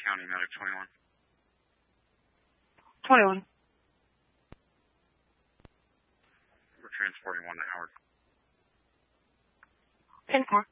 County Medic 21. 21. We're transporting 1 to Howard. 10-4.